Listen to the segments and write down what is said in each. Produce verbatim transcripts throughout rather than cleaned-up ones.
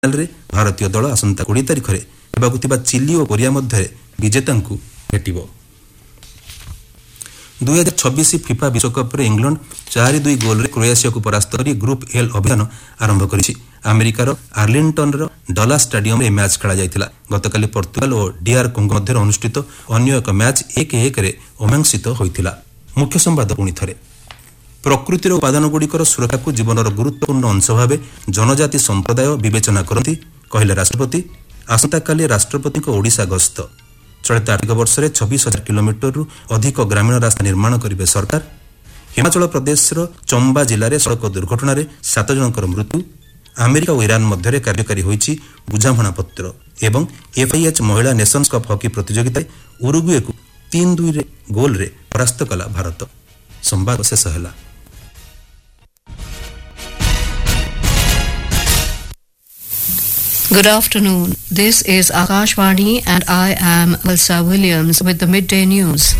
Final भारतीय दल आसंता बीस तारिख में हेबाकुथिबा चिली और कोरिया मध्य विजेता भेटिबो। दुई हजार छब्बीस फिफा विश्वकप रे इंग्लैंड चार दुई गोल रे क्रोएशिया को परास्त कर ग्रुप एल अभियान आरंभ करिछि। अमेरिकार आर्लिंगटन रो डलास स्टेडियम में मैच खेला जाइतिला। गतकाली पोर्तुगाल और डीआर कोंगो मध्य अनुष्ठित अन्य एक मैच एक एक रे अमीमांसित होइतिला। मुख्य संवाद पुणी थरे। प्रकृतिर उपादानगुड़िकर सुरक्षा को जीवनर गुरुत्वपूर्ण अंश भाव जनजाति संप्रदाय विवेचना करती कहले राष्ट्रपति। आसंताकाली राष्ट्रपति ओडिशा गस्त। चलित आर्थिक वर्ष में छब्बीस हजार किलोमीटर अधिक ग्रामीण रास्ता निर्माण करेंगे सरकार। हिमाचल प्रदेश चंबा जिले में सड़क दुर्घटना सात जनकर मृत्यु। अमेरिका और ईरान मध्य कार्यकारी होइछि बुझामणा पत्र। एवं एफआईएच महिला नेशंस कप हॉकी प्रतियोगिता उरुग्वे को तीन दुई रे गोल रे परास्त कला भारत। संवाद शेष है। Good afternoon. This is Akashvani and I am Elsa Williams with the midday news.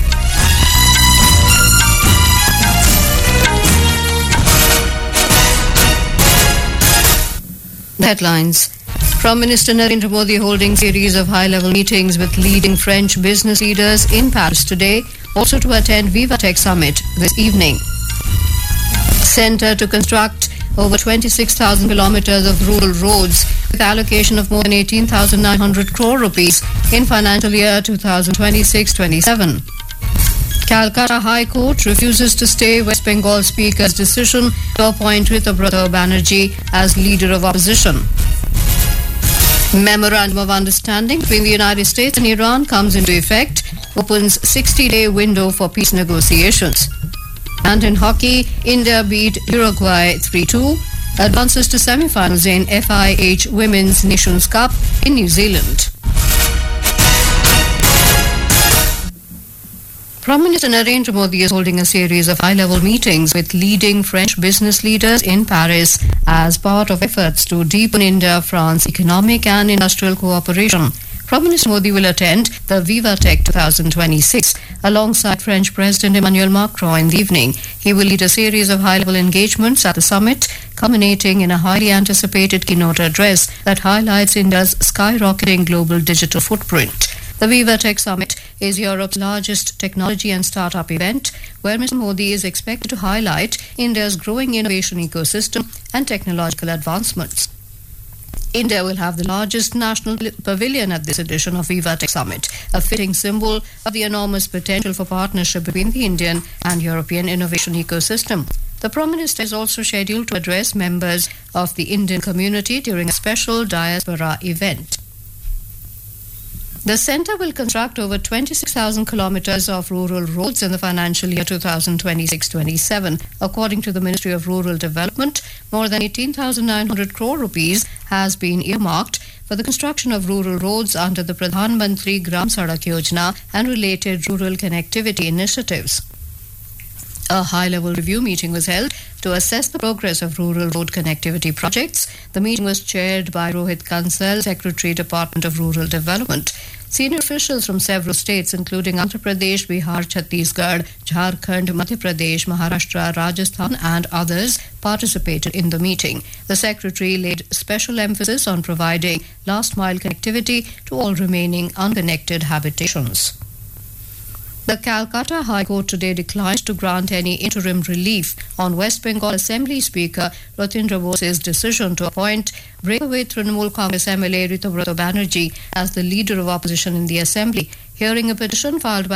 The headlines. Prime Minister Narendra Modi holding series of high-level meetings with leading French business leaders in Paris today, also to attend VivaTech Summit this evening. Centre to construct over twenty-six thousand kilometers of rural roads with allocation of more than eighteen thousand nine hundred crore rupees in financial year twenty twenty-six twenty-seven. Calcutta High Court refuses to stay West Bengal Speaker's decision to appoint Ritubrata Banerjee as leader of opposition. Memorandum of Understanding between the United States and Iran comes into effect, opens sixty-day window for peace negotiations. And in hockey, India beat Uruguay three two, advances to semi-finals in F I H Women's Nations Cup in New Zealand. Prime Minister Narendra Modi is holding a series of high-level meetings with leading French business leaders in Paris as part of efforts to deepen India-France economic and industrial cooperation. Prime Minister Modi will attend the VivaTech twenty twenty-six alongside French President Emmanuel Macron in the evening. He will lead a series of high-level engagements at the summit, culminating in a highly anticipated keynote address that highlights India's skyrocketing global digital footprint. The VivaTech Summit is Europe's largest technology and startup event, where Mister Modi is expected to highlight India's growing innovation ecosystem and technological advancements. India will have the largest national pavilion at this edition of VivaTech Summit, a fitting symbol of the enormous potential for partnership between the Indian and European innovation ecosystem. The Prime Minister is also scheduled to address members of the Indian community during a special diaspora event. The centre will construct over twenty-six thousand kilometres of rural roads in the financial year twenty twenty-six twenty-seven. According to the Ministry of Rural Development, more than eighteen thousand nine hundred crore rupees has been earmarked for the construction of rural roads under the Pradhan Mantri Gram Sadak Yojana and related rural connectivity initiatives. A high-level review meeting was held to assess the progress of rural road connectivity projects. The meeting was chaired by Rohit Kansal, Secretary, Department of Rural Development. Senior officials from several states, including Andhra Pradesh, Bihar, Chhattisgarh, Jharkhand, Madhya Pradesh, Maharashtra, Rajasthan and others participated in the meeting. The Secretary laid special emphasis on providing last-mile connectivity to all remaining unconnected habitations. The Calcutta High Court today declined to grant any interim relief on West Bengal Assembly Speaker Ratindra Bose's decision to appoint breakaway Trinamool Congress M L A Ritubrata Banerjee as the leader of opposition in the Assembly. Hearing a petition filed by